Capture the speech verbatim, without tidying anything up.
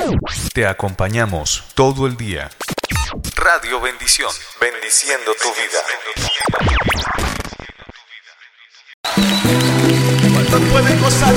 Te acompañamos todo el día. Radio Bendición, bendiciendo tu vida. ¿Cuántos pueden gozar